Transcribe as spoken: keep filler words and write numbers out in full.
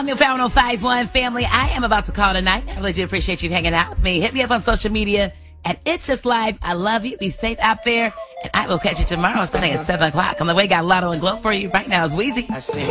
All new Power one oh five point one family. I am about to call tonight. I really do appreciate you hanging out with me. Hit me up on social media at It's Just Live. I love you. Be safe out there. And I will catch you tomorrow starting at seven o'clock. On the way, got Lotto and Glow for you. Right now is Weezy.